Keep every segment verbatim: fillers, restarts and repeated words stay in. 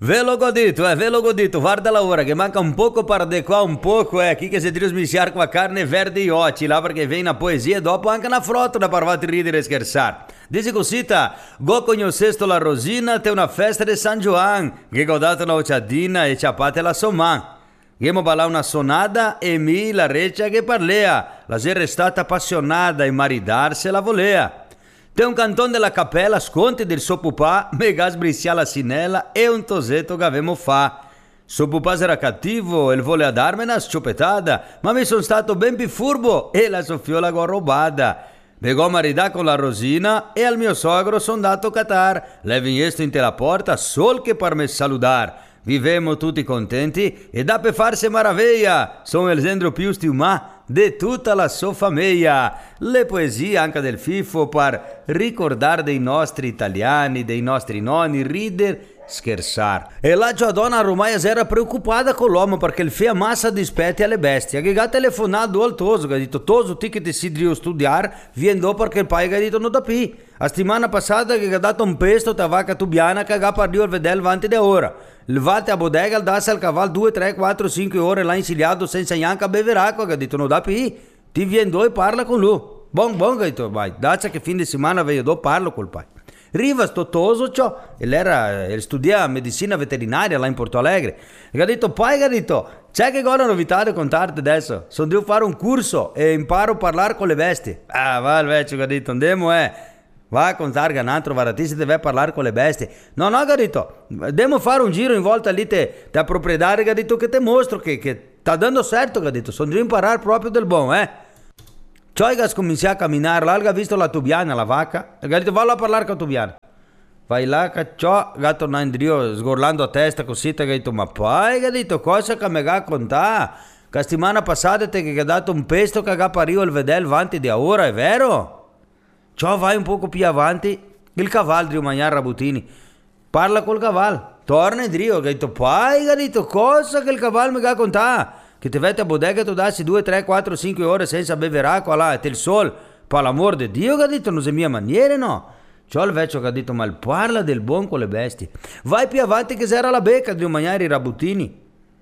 Ve lo godito, eh, ve lo godito. Guarda la ora che manca un poco per de qua, un poco, eh. Chi che si deve smisciare con la carne verde e occhi, là perché viene una poesia e dopo anche una frotta da parvati ridere e scherzare. Dice così, go conoscesto la Rosina, te una festa di San Gioan, che godate una ociadina e ciappate la somman. Gemo ballà una sonada e mi la reccia che parlea, la sera è stata appassionata e maridarsi la volea. Te un canton della cappella, sconti del suo pupà, mega sbriscia la sinella e un tosetto che avemo fa. Suo pupà era cattivo e voleva darmi una sciopetata, ma mi sono stato ben più furbo e la soffiola l'ho rubata. Begò maridà con la Rosina e al mio sogro son dato catar. Le vignesto in te la porta sol che per me saludar. Vivemo tutti contenti e da per farsi maraviglia. Sono il gendro più stimato di tutta la sua famiglia. Le poesie anche del Fifo per ricordare dei nostri italiani, dei nostri nonni, ridere, scherzare. E la Giadona ormai era preoccupata con l'uomo perché il fia massa dispetti alle bestie. Che ha telefonato al Toso, che ha detto Toso ti che ti si devi studiare, viendo perché il pai che ha detto non da pi. La settimana passata che ha dato un pesto a vacca tubiana che ha partito al vedere avanti da ora. Il vate a bodega, il dasse al cavallo due, tre, quattro, cinque ore l'ha insiliato senza neanche beveracqua, che ha detto non da pi. Ti viendo e parla con lui. Bon, bon, che ha detto vai, daccia che fin di settimana vedo parlo col pai. Riva sto Toso, ciò, e era, e studia medicina veterinaria là in Porto Alegre. E ha detto, pai, che ha detto, c'è che cosa novità da contarti adesso? Sono devo fare un corso e imparo a parlare con le bestie. Ah, va il vecchio che ha detto, andiamo, eh. Va a contare che un altro varati si deve parlare con le bestie. No, no, che ha detto, dobbiamo fare un giro in volta lì te, te proprietario che ha detto che te mostro che, che sta dando certo, che ha detto, sono devo imparare proprio del buon, eh. Ciò che ha cominciato a camminare, l'alga ha visto la tubiana, la vacca, e ha detto, vallo a parlare con la tubiana. Vai là, che ciò, gatto andrio sgorlando a testa così, che ha detto, ma poi, che ha detto, cosa che mi ha contato? Che settimana passata te che ha dato un pesto che ha parivo il vedere avanti di ora, è vero? Ciò vai un poco più avanti, il cavallo di Magnara Rabutini, parla col cavallo, torna in drio, che ha detto, poi, che ha detto, cosa che il cavallo mi ha contato? Che ti vete a bodega e tu dassi due, tre, quattro, cinque ore senza bere acqua là, e te il sol, per l'amor di Dio, che ha detto, non sei mia maniera, no? Ciò il vecchio che ha detto, ma il parla del buon con le bestie. Vai più avanti che c'era la becca di un Magnari Rabutini.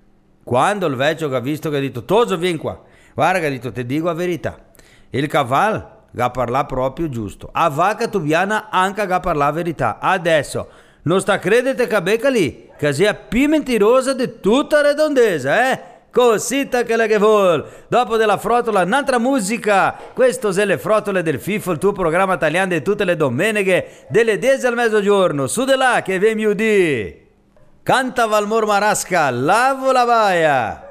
Quando il vecchio che ha visto che ha detto, Toso vieni qua, guarda che ha detto, ti dico la verità, il cavallo ha parlato proprio giusto, a vacca tubiana anche ha parlato la verità. Adesso, non sta a credere che becca lì, che sia più mentirosa di tutta redondezza, eh? Cosita che la che vuol. Dopo della frotola un'altra musica. Questo è le frotole del Fifo, il tuo programma italiano di tutte le domeniche dalle dieci al mezzogiorno. Su de là che vemi udì. Canta Valmor Marasca, lavo la baia.